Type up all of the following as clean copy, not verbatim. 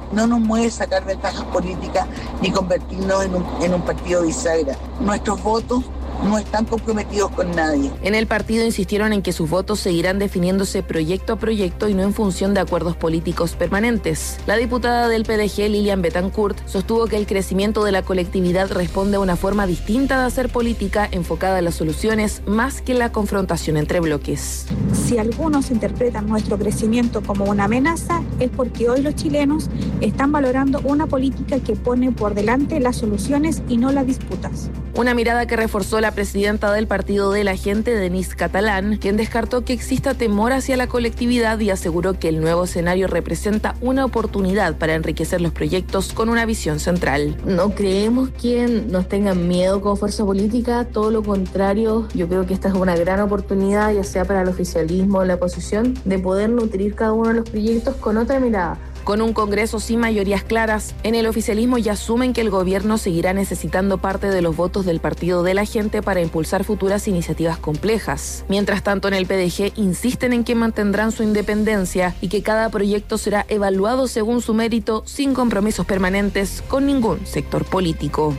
No nos mueve sacar ventajas políticas ni convertirnos en un partido bisagra. Nuestros votos no están comprometidos con nadie. En el partido insistieron en que sus votos seguirán definiéndose proyecto a proyecto y no en función de acuerdos políticos permanentes. La diputada del PDG, Lilian Betancourt, sostuvo que el crecimiento de la colectividad responde a una forma distinta de hacer política enfocada en las soluciones más que en la confrontación entre bloques. Si algunos interpretan nuestro crecimiento como una amenaza, es porque hoy los chilenos están valorando una política que pone por delante las soluciones y no las disputas. Una mirada que reforzó la presidenta del Partido de la Gente, Denise Catalán, quien descartó que exista temor hacia la colectividad y aseguró que el nuevo escenario representa una oportunidad para enriquecer los proyectos con una visión central. No creemos que nos tengan miedo como fuerza política, todo lo contrario, yo creo que esta es una gran oportunidad, ya sea para el oficialismo o la oposición, de poder nutrir cada uno de los proyectos con otra mirada. Con un Congreso sin mayorías claras, en el oficialismo ya asumen que el gobierno seguirá necesitando parte de los votos del Partido de la Gente para impulsar futuras iniciativas complejas. Mientras tanto, en el PDG insisten en que mantendrán su independencia y que cada proyecto será evaluado según su mérito, sin compromisos permanentes con ningún sector político.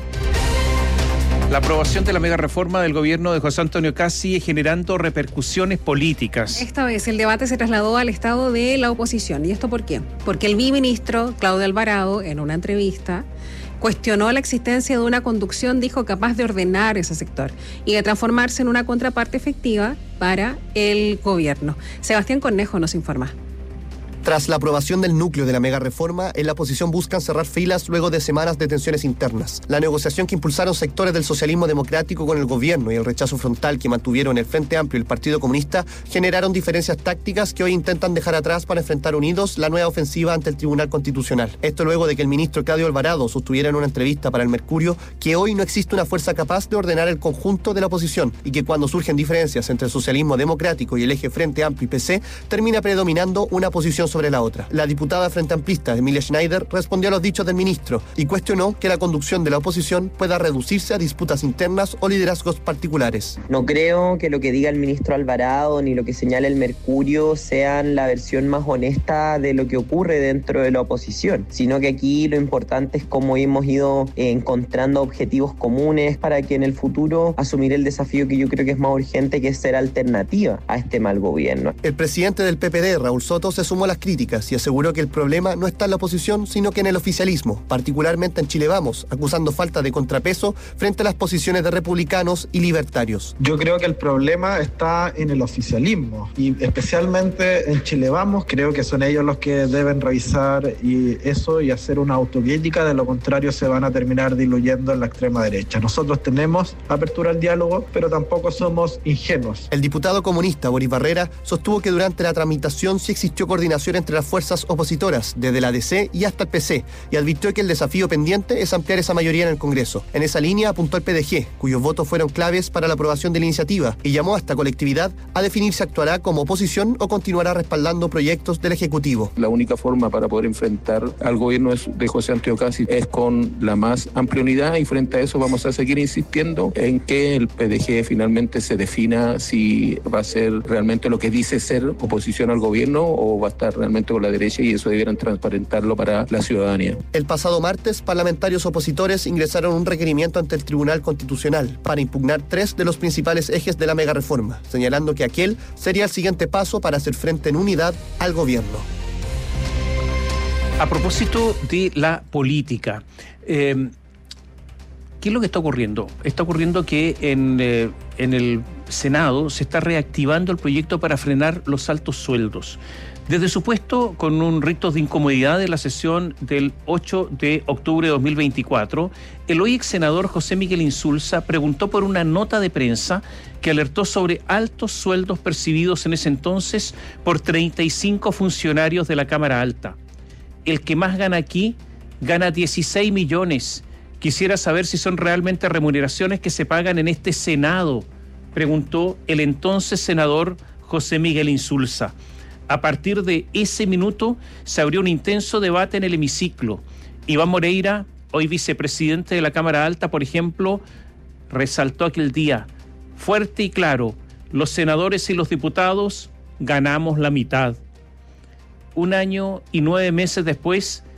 La aprobación de la mega reforma del gobierno de José Antonio Kast sigue generando repercusiones políticas. Esta vez el debate se trasladó al estado de la oposición. ¿Y esto por qué? Porque el viceministro Claudio Alvarado, en una entrevista, cuestionó la existencia de una conducción, dijo, capaz de ordenar ese sector y de transformarse en una contraparte efectiva para el gobierno. Sebastián Cornejo nos informa. Tras la aprobación del núcleo de la mega reforma, en la oposición buscan cerrar filas luego de semanas de tensiones internas. La negociación que impulsaron sectores del socialismo democrático con el gobierno y el rechazo frontal que mantuvieron el Frente Amplio y el Partido Comunista generaron diferencias tácticas que hoy intentan dejar atrás para enfrentar unidos la nueva ofensiva ante el Tribunal Constitucional. Esto luego de que el ministro Claudio Alvarado sostuviera en una entrevista para El Mercurio que hoy no existe una fuerza capaz de ordenar el conjunto de la oposición y que cuando surgen diferencias entre el socialismo democrático y el eje Frente Amplio y PC, termina predominando una posición sobre la otra. La diputada frente amplista Emilia Schneider respondió a los dichos del ministro y cuestionó que la conducción de la oposición pueda reducirse a disputas internas o liderazgos particulares. No creo que lo que diga el ministro Alvarado ni lo que señala el Mercurio sean la versión más honesta de lo que ocurre dentro de la oposición, sino que aquí lo importante es cómo hemos ido encontrando objetivos comunes para que en el futuro asumir el desafío que yo creo que es más urgente, que es ser alternativa a este mal gobierno. El presidente del PPD, Raúl Soto, se sumó a las críticas y aseguró que el problema no está en la oposición, sino que en el oficialismo, particularmente en Chile Vamos, acusando falta de contrapeso frente a las posiciones de republicanos y libertarios. Yo creo que el problema está en el oficialismo y especialmente en Chile Vamos. Creo que son ellos los que deben revisar eso y hacer una autocrítica, de lo contrario se van a terminar diluyendo en la extrema derecha. Nosotros tenemos apertura al diálogo, pero tampoco somos ingenuos. El diputado comunista Boris Barrera sostuvo que durante la tramitación sí existió coordinación entre las fuerzas opositoras, desde la DC y hasta el PC, y advirtió que el desafío pendiente es ampliar esa mayoría en el Congreso. En esa línea apuntó el PDG, cuyos votos fueron claves para la aprobación de la iniciativa, y llamó a esta colectividad a definir si actuará como oposición o continuará respaldando proyectos del Ejecutivo. La única forma para poder enfrentar al gobierno de José Antonio Kast es con la más amplia unidad, y frente a eso vamos a seguir insistiendo en que el PDG finalmente se defina si va a ser realmente lo que dice ser oposición al gobierno o va a estar realmente con la derecha, y eso debieran transparentarlo para la ciudadanía. El pasado martes, parlamentarios opositores ingresaron un requerimiento ante el Tribunal Constitucional para impugnar 3 de los principales ejes de la mega reforma, señalando que aquel sería el siguiente paso para hacer frente en unidad al gobierno. A propósito de la política, ¿qué es lo que está ocurriendo? Está ocurriendo que en el Senado se está reactivando el proyecto para frenar los altos sueldos. Desde su puesto, con un rito de incomodidad de la sesión del 8 de octubre de 2024, el hoy ex senador José Miguel Insulza preguntó por una nota de prensa que alertó sobre altos sueldos percibidos en ese entonces por 35 funcionarios de la Cámara Alta. El que más gana aquí gana 16 millones. Quisiera saber si son realmente remuneraciones que se pagan en este Senado, preguntó el entonces senador José Miguel Insulza. A partir de ese minuto se abrió un intenso debate en el hemiciclo. Iván Moreira, hoy vicepresidente de la Cámara Alta, por ejemplo, resaltó aquel día, fuerte y claro, los senadores y los diputados ganamos la mitad. 1 año y 9 meses después,